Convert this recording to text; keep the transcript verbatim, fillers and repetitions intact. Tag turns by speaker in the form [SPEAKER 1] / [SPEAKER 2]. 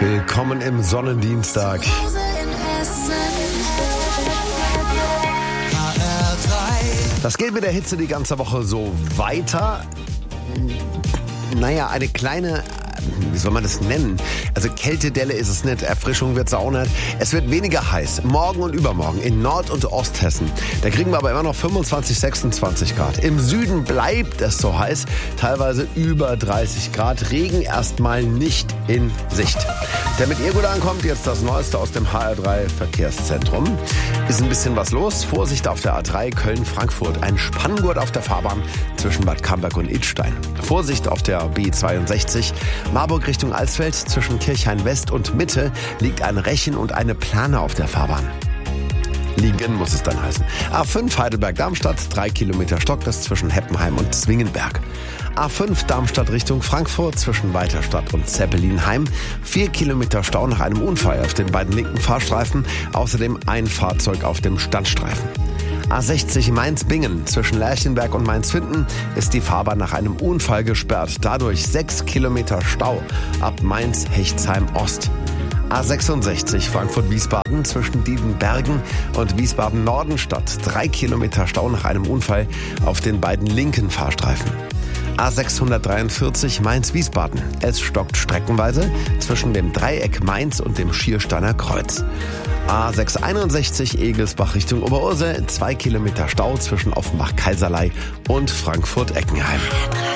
[SPEAKER 1] Willkommen im Sonnendienstag. Das geht mit der Hitze die ganze Woche so weiter. Naja, eine kleine, wie soll man das nennen? Also Kältedelle ist es nicht, Erfrischung wird es auch nicht. Es wird weniger heiß, morgen und übermorgen in Nord- und Osthessen. Da kriegen wir aber immer noch fünfundzwanzig, sechsundzwanzig Grad. Im Süden bleibt es so heiß, teilweise über dreißig Grad. Regen erstmal nicht in Sicht. Damit ihr gut ankommt, jetzt das Neueste aus dem H R drei Verkehrszentrum. Ist ein bisschen was los. Vorsicht auf der A drei Köln-Frankfurt. Ein Spanngurt auf der Fahrbahn zwischen Bad Camberg und Idstein. Vorsicht auf der B zweiundsechzig. Marburg Richtung Alsfeld zwischen Kirchhain West und Mitte liegt ein Rechen und eine Plane auf der Fahrbahn. Liegen muss es dann heißen. A fünf Heidelberg-Darmstadt, drei Kilometer Stockriss zwischen Heppenheim und Zwingenberg. A fünf Darmstadt Richtung Frankfurt zwischen Weiterstadt und Zeppelinheim. Vier Kilometer Stau nach einem Unfall auf den beiden linken Fahrstreifen. Außerdem ein Fahrzeug auf dem Standstreifen. A sechzig Mainz-Bingen zwischen Lerchenberg und Mainz-Finden ist die Fahrbahn nach einem Unfall gesperrt. Dadurch sechs Kilometer Stau ab Mainz-Hechtsheim-Ost. A sechsundsechzig Frankfurt-Wiesbaden zwischen Diedenbergen und Wiesbaden-Nordenstadt. Drei Kilometer Stau nach einem Unfall auf den beiden linken Fahrstreifen. A sechshundertdreiundvierzig Mainz-Wiesbaden. Es stockt streckenweise zwischen dem Dreieck Mainz und dem Schiersteiner Kreuz. A sechshunderteinundsechzig Egelsbach Richtung Oberursel. Zwei Kilometer Stau zwischen Offenbach-Kaiserlei und Frankfurt-Eckenheim.